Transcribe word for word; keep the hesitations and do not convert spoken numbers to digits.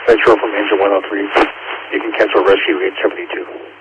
Metro from engine one oh three. You can cancel rescue eight seventy-two.